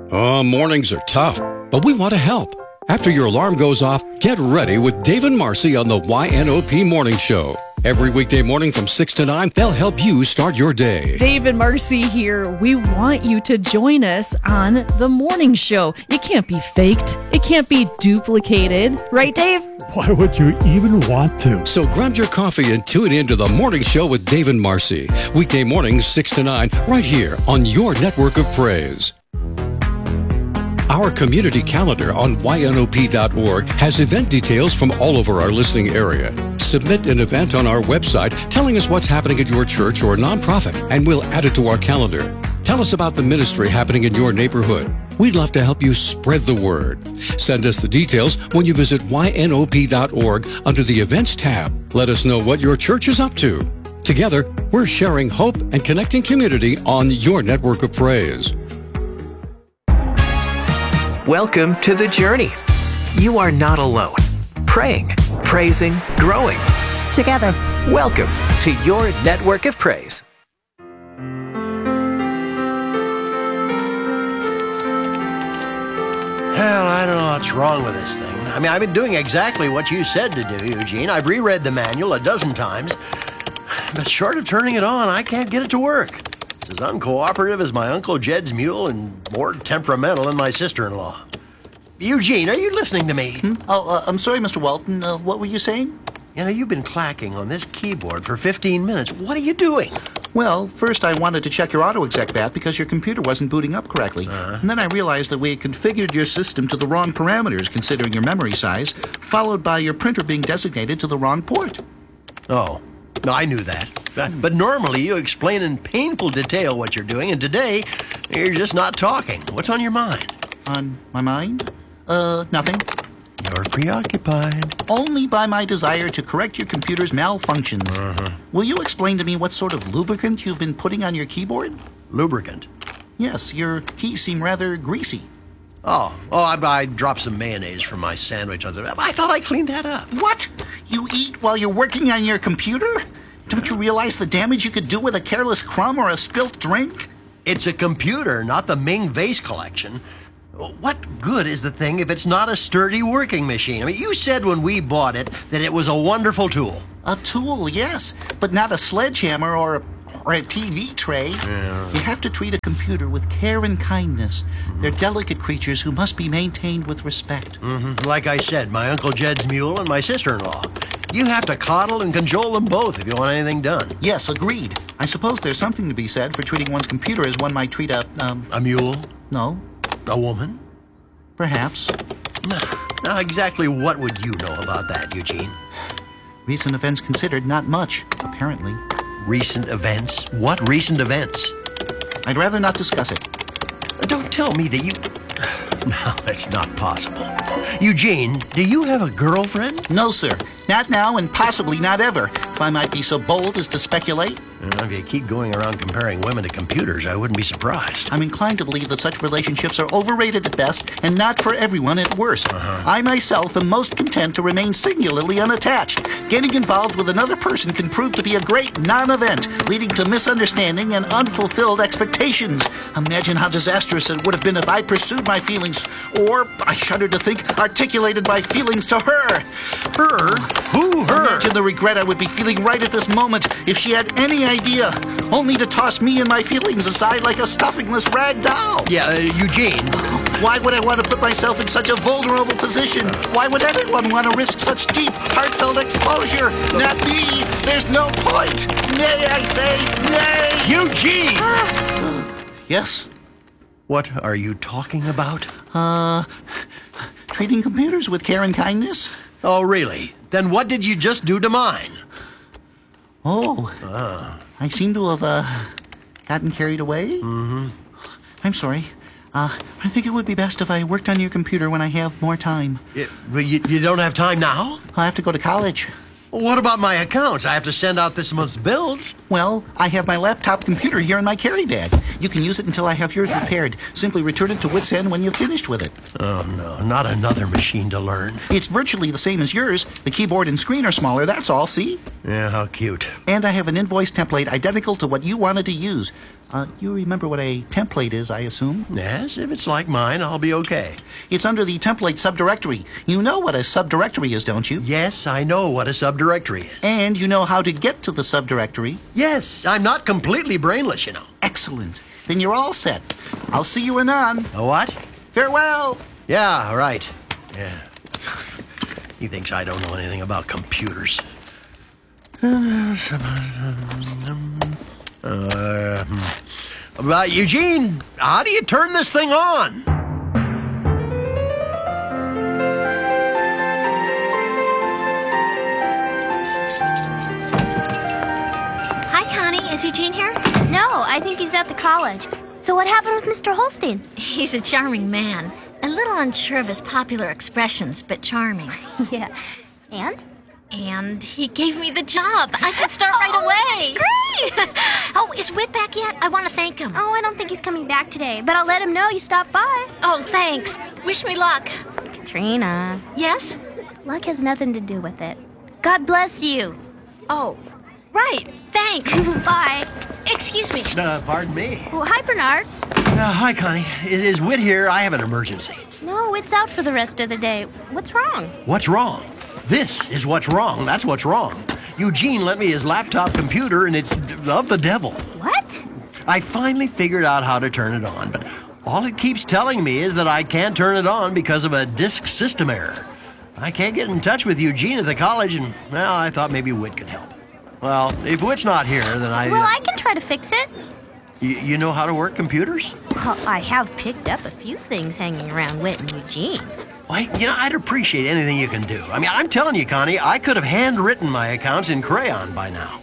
Oh, mornings are tough, but we want to help. After your alarm goes off, get ready with Dave and Marcy on the YNOP Morning Show. Every weekday morning from 6 to 9, they'll help you start your day. Dave and Marcy here. We want you to join us on the morning show. It can't be faked. It can't be duplicated. Right, Dave? Why would you even want to? So grab your coffee and tune in to the morning show with Dave and Marcy. Weekday mornings 6 to 9, right here on your network of praise. Our community calendar on ynop.org has event details from all over our listening area. Submit an event on our website telling us what's happening at your church or nonprofit, and we'll add it to our calendar. Tell us about the ministry happening in your neighborhood. We'd love to help you spread the word. Send us the details when you visit ynop.org under the Events tab. Let us know what your church is up to. Together, we're sharing hope and connecting community on your network of praise. Welcome to The Journey. You are not alone. Praying, praising, growing. Together. Welcome to your network of praise. Hell, I don't know what's wrong with this thing. I mean, I've been doing exactly what you said to do, Eugene. I've reread the manual a dozen times. But short of turning it on, I can't get it to work. It's as uncooperative as my Uncle Jed's mule and more temperamental than my sister-in-law. Eugene, are you listening to me? I'm sorry, Mr. Walton. What were you saying? You know, you've been clacking on this keyboard for 15 minutes. What are you doing? Well, first I wanted to check your auto-exec bat because your computer wasn't booting up correctly. And then I realized that we had configured your system to the wrong parameters, considering your memory size, followed by your printer being designated to the wrong port. Oh, no, I knew that. But normally you explain in painful detail what you're doing, and today you're just not talking. What's on your mind? On my mind? Nothing. You're preoccupied. Only by my desire to correct your computer's malfunctions. Will you explain to me what sort of lubricant you've been putting on your keyboard? Lubricant? Yes, your keys seem rather greasy. I dropped some mayonnaise from my sandwich. I thought I cleaned that up. What? You eat while you're working on your computer? Don't you realize the damage you could do with a careless crumb or a spilt drink? It's a computer, not the Ming vase collection. What good is the thing if it's not a sturdy working machine? I mean, you said when we bought it that it was a wonderful tool. A tool, yes, but not a sledgehammer or a TV tray. Yeah. You have to treat a computer with care and kindness. They're delicate creatures who must be maintained with respect. Like I said, my Uncle Jed's mule and my sister-in-law. You have to coddle and cajole them both if you want anything done. Yes, agreed. I suppose there's something to be said for treating one's computer as one might treat a mule? No. A woman? Perhaps. Now, exactly what would you know about that, Eugene? Recent events considered, not much, apparently. Recent events? What recent events? I'd rather not discuss it. Don't tell me that you... No, that's not possible. Eugene, do you have a girlfriend? No, sir. Not now and possibly not ever, if I might be so bold as to speculate. If you keep going around comparing women to computers, I wouldn't be surprised. I'm inclined to believe that such relationships are overrated at best and not for everyone at worst. I myself am most content to remain singularly unattached. Getting involved with another person can prove to be a great non-event, leading to misunderstanding and unfulfilled expectations. Imagine how disastrous it would have been if I pursued my feelings, or, I shudder to think, articulated my feelings to her. Her? Who, her? Imagine the regret I would be feeling right at this moment if she had any idea, only to toss me and my feelings aside like a stuffingless rag doll. Yeah, Eugene. Why would I want to put myself in such a vulnerable position? Why would anyone want to risk such deep, heartfelt exposure? Not me. There's no point. Nay, I say, nay. Eugene! Yes? What are you talking about? Treating computers with care and kindness? Oh, really? Then what did you just do to mine? I seem to have, gotten carried away. I'm sorry. I think it would be best if I worked on your computer when I have more time. You don't have time now? I'll have to go to college. What about my accounts? I have to send out this month's bills. Well, I have my laptop computer here in my carry bag. You can use it until I have yours repaired. Simply return it to Wits End when you've finished with it. Oh, no, not another machine to learn. It's virtually the same as yours. The keyboard and screen are smaller, that's all, see? Yeah, how cute. And I have an invoice template identical to what you wanted to use. You remember what a template is, I assume? Yes, if it's like mine, I'll be okay. It's under the template subdirectory. You know what a subdirectory is, don't you? Yes, I know what a subdirectory is. And you know how to get to the subdirectory? Yes, I'm not completely brainless, you know. Excellent. Then you're all set. I'll see you anon. A what? Farewell. Yeah, right. Yeah. He thinks I don't know anything about computers. Eugene, how do you turn this thing on? Hi, Connie. Is Eugene here? No, I think he's at the college. So what happened with Mr. Holstein? He's a charming man. A little unsure of his popular expressions, but charming. Yeah. And? And he gave me the job. I can start right away. That's great! Oh, is Whit back yet? I want to thank him. Oh, I don't think he's coming back today, but I'll let him know you stopped by. Oh, thanks. Wish me luck. Katrina, Yes? luck has nothing to do with it. God bless you. Oh, right. Thanks. Bye. Excuse me. Pardon me. Oh, hi, Bernard. Hi, Connie. Is Whit here? I have an emergency. No, it's out for the rest of the day. What's wrong? What's wrong? This is what's wrong. That's what's wrong. Eugene lent me his laptop computer, and it's of the devil. What? I finally figured out how to turn it on, but all it keeps telling me is that I can't turn it on because of a disk system error. I can't get in touch with Eugene at the college, and, well, I thought maybe Whit could help. Well, if Whit's not here, then Well, I can try to fix it. You know how to work computers? Well, I have picked up a few things hanging around Whit and Eugene. Well, I'd appreciate anything you can do. I mean, I'm telling you, Connie, I could have handwritten my accounts in crayon by now.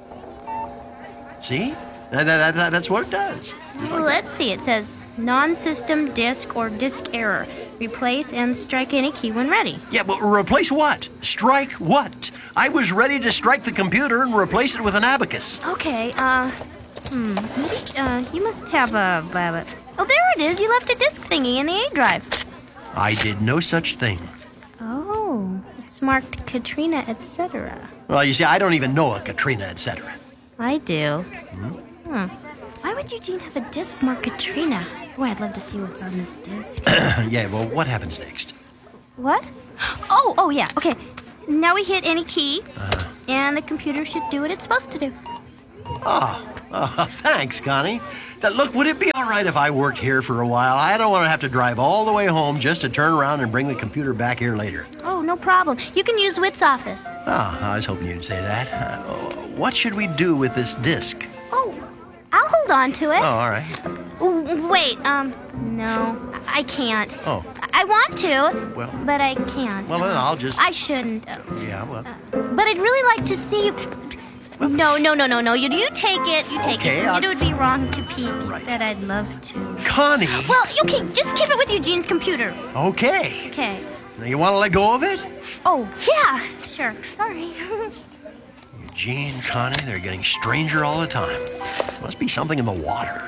See? That's what it does. Just like Let's see. It says non-system disk or disk error. Replace and strike any key when ready. Yeah, but replace what? Strike what? I was ready to strike the computer and replace it with an abacus. Okay, maybe, you must have a... Oh, there it is. You left a disk thingy in the A drive. I did no such thing. Oh, it's marked Katrina, etc. Well, you see, I don't even know a Katrina, etc. I do. Why would Eugene have a disk marked Katrina? Boy, I'd love to see what's on this disk. Yeah, well, what happens next? What? Oh, yeah. Okay. Now we hit any key, and the computer should do what it's supposed to do. Oh, thanks, Connie. Now, look, would it be all right if I worked here for a while? I don't want to have to drive all the way home just to turn around and bring the computer back here later. Oh, no problem. You can use Whit's office. Oh, I was hoping you'd say that. What should we do with this disc? Oh, I'll hold on to it. Oh, all right. Wait, no, I can't. Oh. I want to, Well. but I can't. Well, then I'll just... I shouldn't. Yeah, well... But I'd really like to see you... No. You take it. You take Okay, it. It would be wrong to peek. Right. But I'd love to. Connie! Well, okay, just keep it with Eugene's computer. Okay. Okay. Now, you want to let go of it? Oh, yeah, sure. Sorry. Eugene, Connie, they're getting stranger all the time. Must be something in the water.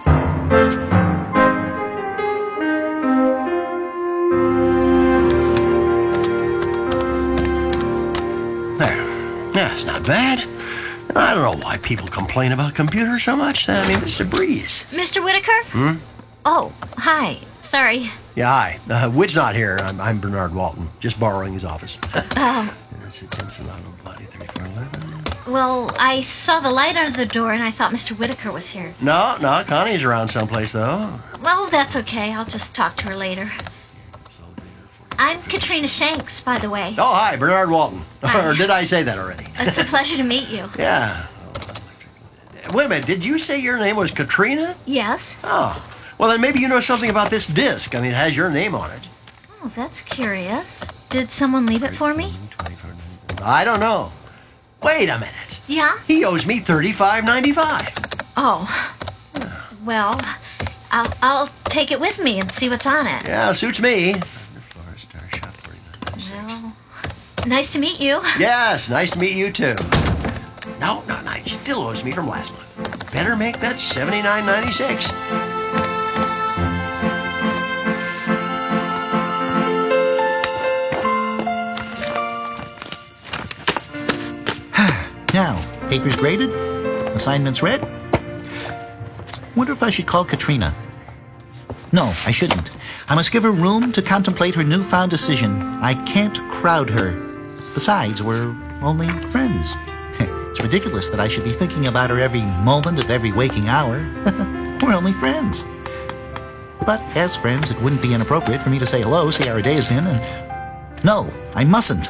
There. That's not bad. I don't know why people complain about computers so much. I mean, it's a breeze. Mr. Whitaker? Oh, hi. Sorry. Yeah, hi. Whit's not here. I'm Bernard Walton, just borrowing his office. Oh. Well, I saw the light under the door and I thought Mr. Whitaker was here. No, Connie's around someplace, though. Well, that's okay. I'll just talk to her later. I'm Katrina Shanks, by the way. Oh, hi, Bernard Walton. Hi. Or did I say that already? It's a pleasure to meet you. Yeah. Wait a minute, did you say your name was Katrina? Yes? Oh, well then maybe you know something about this disc. I mean, it has your name on it. Oh, that's curious. Did someone leave it for me? I don't know. Wait a minute. Yeah? He owes me $35.95. Oh. Well, I'll take it with me and see what's on it. Yeah, suits me. Well, nice to meet you. Yes, nice to meet you too. No, he still owes me from last month. Better make that $79.96. Now, papers graded, assignments read. Wonder if I should call Katrina. No, I shouldn't. I must give her room to contemplate her newfound decision. I can't crowd her. Besides, we're only friends. It's ridiculous that I should be thinking about her every moment of every waking hour. We're only friends. But as friends, it wouldn't be inappropriate for me to say hello, see how her day has been, and... No, I mustn't.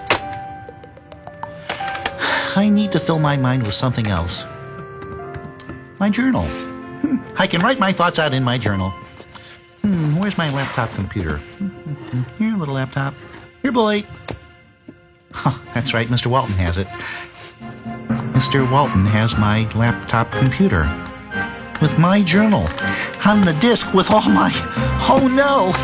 I need to fill my mind with something else. My journal. I can write my thoughts out in my journal. Where's my laptop computer? Here, little laptop. Here, boy. Oh, that's right, Mr. Walton has it. Mr. Walton has my laptop computer. With my journal. On the disk with all my... Oh, no!